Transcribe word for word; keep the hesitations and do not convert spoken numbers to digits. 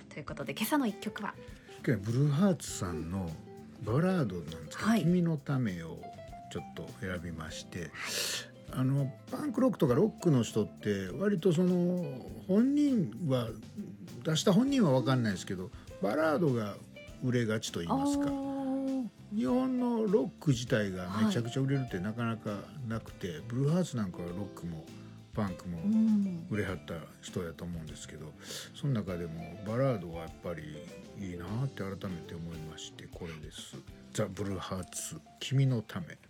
ということで今朝の一曲は今日はブルーハーツさんのバラードなんですけど、 はい、 君のためをちょっと選びまして、はい、あのパンクロックとかロックの人って割とその本人は出した本人は分かんないですけどバラードが売れがちと言いますか、日本のロック自体がめちゃくちゃ売れるってなかなかなくて、はい、ブルーハーツなんかはロックもパンクも売れはった人やと思うんですけど、その中でもバラードはやっぱりいいなって改めて思いまして、これです。ザ・ブルーハーツ君のため。